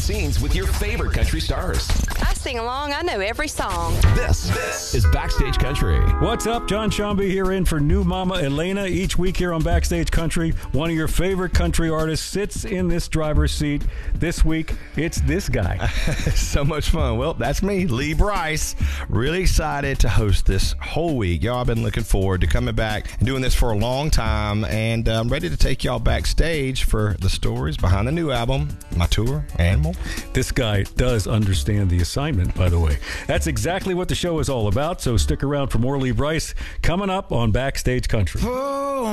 scenes with your favorite country stars. I sing along. I know every song. This is Backstage Country. What's up? John Shambi here in for new Mama Elena. Each week here on Backstage Country, one of your favorite country artists sits in this driver's seat. This week, it's this guy. So much fun. Well, that's me, Lee Brice. Really excited to host this whole week. Y'all, I've been looking forward to coming back and doing this for a long time, and I'm ready to take y'all backstage for the stories behind the new album, my tour, and more. This guy does understand the assignment, by the way. That's exactly what the show is all about, so stick around for more Lee Brice coming up on Backstage Country. Oh,